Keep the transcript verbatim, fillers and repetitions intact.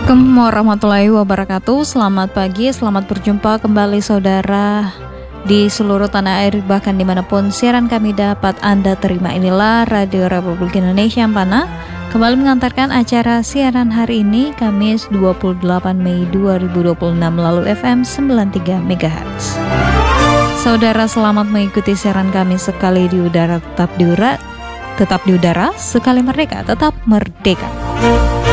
Assalamualaikum warahmatullahi wabarakatuh. Selamat pagi, selamat berjumpa kembali saudara di seluruh tanah air, bahkan dimanapun siaran kami dapat Anda terima. Inilah Radio Republik Indonesia Ampana kembali mengantarkan acara siaran hari ini Kamis dua puluh delapan Mei dua ribu dua puluh enam melalui F M sembilan puluh tiga megahertz. Saudara, selamat mengikuti siaran kami. Sekali di udara tetap di udara, tetap di udara, sekali merdeka tetap merdeka.